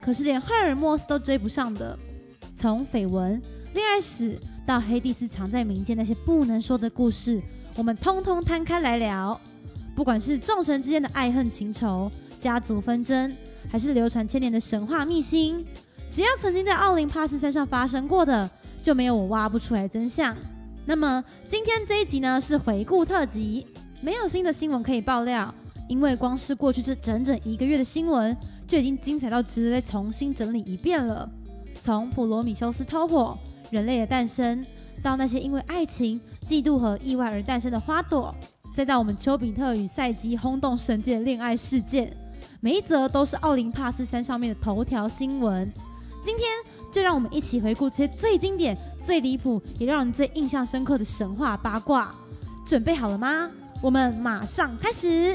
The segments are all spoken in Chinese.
可是连赫尔墨斯都追不上的。从绯闻、恋爱史到黑帝斯藏在民间那些不能说的故事，我们通通摊开来聊。不管是众神之间的爱恨情仇、家族纷争，还是流传千年的神话秘辛，只要曾经在奥林帕斯山上发生过的，就没有我挖不出来的真相。那么今天这一集呢，是回顾特辑，没有新的新闻可以爆料，因为光是过去这整整1个月的新闻就已经精彩到值得再重新整理一遍了。从普罗米修斯偷火、人类的诞生，到那些因为爱情、嫉妒和意外而诞生的花朵，再到我们丘比特与赛姬轰动神界的恋爱事件，每一则都是奥林帕斯山上面的头条新闻。今天就让我们一起回顾这些最经典、最离谱，也让人最印象深刻的神话八卦。准备好了吗？我们马上开始。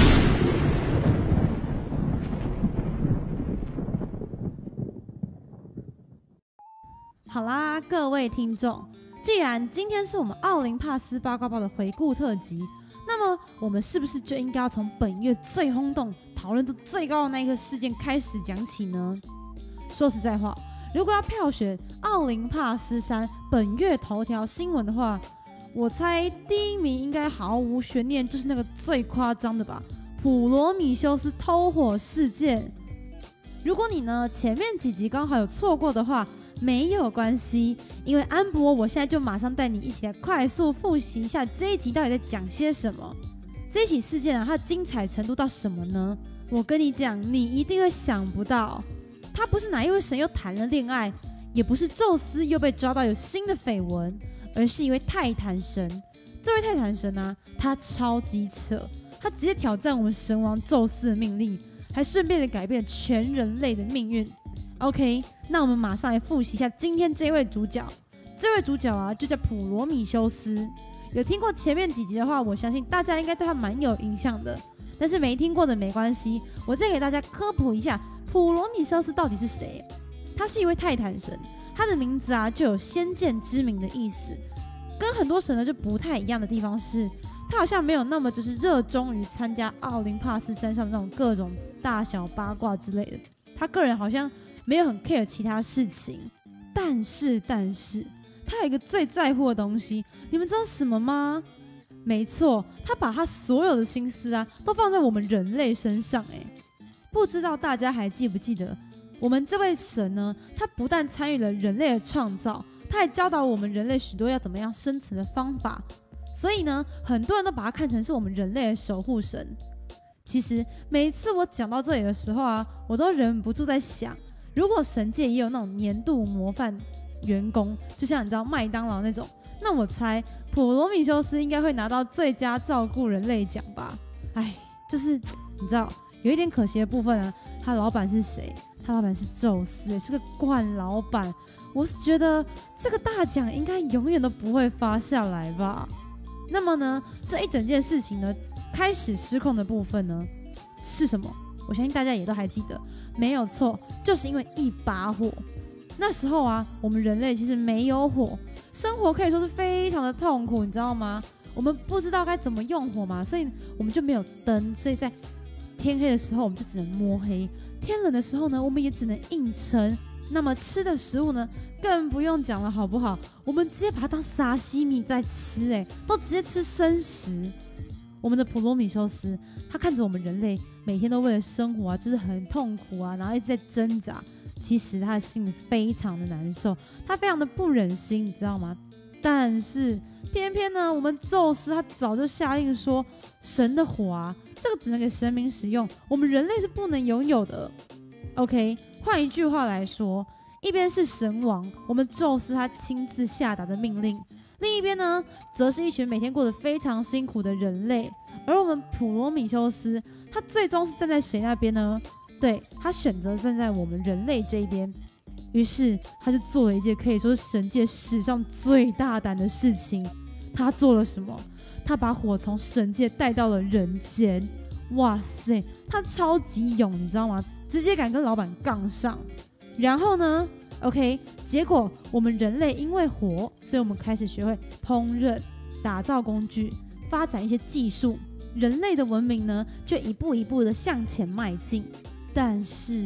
好啦，各位听众，既然今天是我们奥林帕斯八卦报的回顾特辑，那么我们是不是就应该要从本月最轰动、讨论度最高的那一个事件开始讲起呢？说实在话，如果要票选奥林帕斯山本月头条新闻的话，我猜第一名应该毫无悬念，就是那个最夸张的吧，普罗米修斯偷火事件。如果你呢前面几集刚好有错过的话，没有关系，因为安博我现在就马上带你一起来快速复习一下这一集到底在讲些什么。这一起事件啊，它的精彩程度到什么呢？我跟你讲，你一定会想不到。他不是哪一位神又谈了恋爱，也不是宙斯又被抓到有新的绯闻，而是一位泰坦神。这位泰坦神啊，他超级扯，他直接挑战我们神王宙斯的命令，还顺便的改变了全人类的命运。OK， 那我们马上来复习一下今天这位主角。这位主角啊，就叫普罗米修斯。有听过前面几集的话，我相信大家应该对他蛮有印象的。但是没听过的没关系，我再给大家科普一下。普罗米修斯到底是谁？他是一位泰坦神，他的名字啊就有先见之明的意思。跟很多神呢就不太一样的地方是，他好像没有那么就是热衷于参加奥林帕斯山上的那种各种大小八卦之类的。他个人好像没有很 care 其他事情。但是他有一个最在乎的东西，你们知道是什么吗？没错，他把他所有的心思啊都放在我们人类身上。不知道大家还记不记得，我们这位神呢，他不但参与了人类的创造，他还教导我们人类许多要怎么样生存的方法。所以呢，很多人都把他看成是我们人类的守护神。其实每一次我讲到这里的时候啊，我都忍不住在想，如果神界也有那种年度模范员工，就像你知道麦当劳那种，那我猜普罗米修斯应该会拿到最佳照顾人类奖吧。就是你知道有一点可惜的部分啊，他老板是谁？他老板是宙斯，是个惯老板。我是觉得这个大奖应该永远都不会发下来吧。那么呢，这一整件事情呢，开始失控的部分呢是什么？我相信大家也都还记得，没有错，就是因为一把火。那时候啊，我们人类其实没有火，生活可以说是非常的痛苦，你知道吗？我们不知道该怎么用火嘛，所以我们就没有灯，所以在天黑的时候我们就只能摸黑，天冷的时候呢我们也只能硬撑。那么吃的食物呢更不用讲了好不好，我们直接把它当沙西米在吃，都直接吃生食。我们的普罗米修斯他看着我们人类每天都为了生活啊就是很痛苦啊，然后一直在挣扎，其实他的心里非常的难受，他非常的不忍心，你知道吗？但是偏偏呢，我们宙斯他早就下令说，神的火啊，这个只能给神明使用，我们人类是不能拥有的。OK， 换一句话来说，一边是神王，我们宙斯他亲自下达的命令，另一边呢，则是一群每天过得非常辛苦的人类。而我们普罗米修斯，他最终是站在谁那边呢？对，他选择站在我们人类这一边。于是他就做了一件可以说是神界史上最大胆的事情。他做了什么？他把火从神界带到了人间。哇塞，他超级勇，你知道吗？直接敢跟老板杠上。然后呢 OK， 结果我们人类因为火，所以我们开始学会烹饪、打造工具，发展一些技术，人类的文明呢就一步一步的向前迈进。但是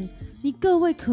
你各位可